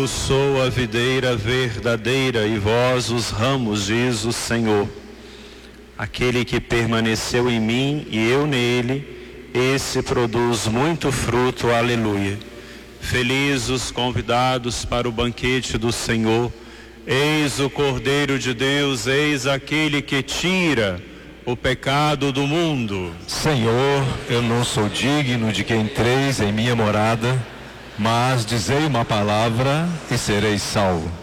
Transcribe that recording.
Eu sou a videira verdadeira e vós os ramos, diz o Senhor. Aquele que permaneceu em mim e eu nele, esse produz muito fruto, aleluia. Felizes os convidados para o banquete do Senhor. Eis o Cordeiro de Deus, eis aquele que tira o pecado do mundo. Senhor, eu não sou digno de que entreis em minha morada, mas dizei uma palavra e serei salvo.